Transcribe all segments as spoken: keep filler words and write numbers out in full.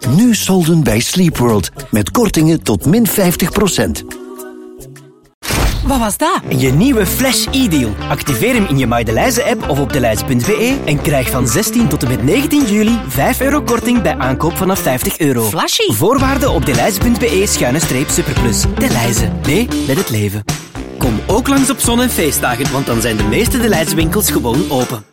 Nu solden bij Sleepworld. Met kortingen tot min vijftig procent. Wat was dat? Je nieuwe Flash e-deal. Activeer hem in je Maydelijze-app of op deluize punt b e en krijg van zestien tot en met negentien juli vijf euro korting bij aankoop vanaf vijftig euro. Flashy. Voorwaarden op deluize punt b e schuine streep superplus. Deluize. Nee, met het leven. Kom ook langs op zon- en feestdagen, want dan zijn de meeste Deluize winkels gewoon open.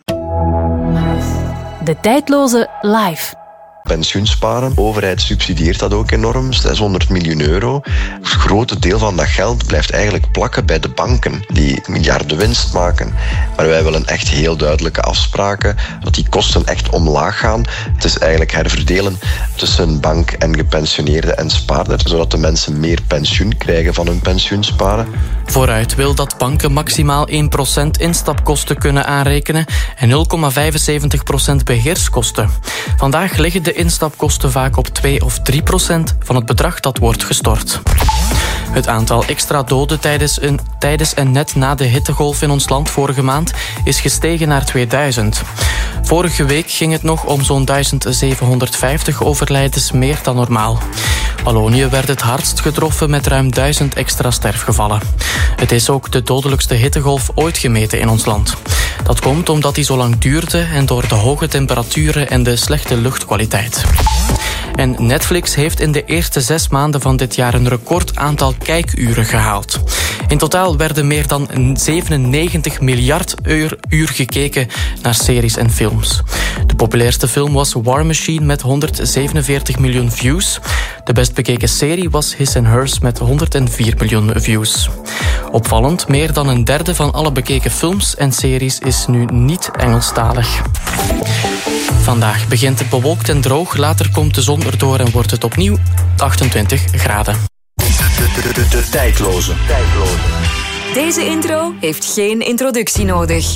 De tijdloze live. Pensioensparen. De overheid subsidieert dat ook enorm, zeshonderd miljoen euro. Het grote deel van dat geld blijft eigenlijk plakken bij de banken, die miljarden winst maken. Maar wij willen echt heel duidelijke afspraken, dat die kosten echt omlaag gaan. Het is eigenlijk herverdelen tussen bank en gepensioneerden en spaarder, zodat de mensen meer pensioen krijgen van hun pensioensparen. Vooruit wil dat banken maximaal één procent instapkosten kunnen aanrekenen en nul komma vijfenzeventig procent beheerskosten. Vandaag liggen de instapkosten vaak op twee of drie procent van het bedrag dat wordt gestort. Het aantal extra doden tijdens, een, tijdens en net na de hittegolf in ons land vorige maand is gestegen naar tweeduizend. Vorige week ging het nog om zo'n duizend zevenhonderdvijftig overlijdens meer dan normaal. Wallonië werd het hardst getroffen met ruim duizend extra sterfgevallen. Het is ook de dodelijkste hittegolf ooit gemeten in ons land. Dat komt omdat die zo lang duurde en door de hoge temperaturen en de slechte luchtkwaliteit. En Netflix heeft in de eerste zes maanden van dit jaar een record aantal kijkuren gehaald. In totaal werden meer dan zevenennegentig miljard uur, uur gekeken naar series en films. De populairste film was War Machine met honderdzevenenveertig miljoen views. De best bekeken serie was His and Hers met honderdvier miljoen views. Opvallend, meer dan een derde van alle bekeken films en series is nu niet Engelstalig. Vandaag begint het bewolkt en droog, later komt de zon erdoor en wordt het opnieuw achtentwintig graden. De, de, de, de tijdloze. tijdloze. Deze intro heeft geen introductie nodig.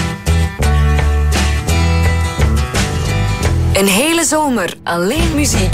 Een hele zomer alleen muziek.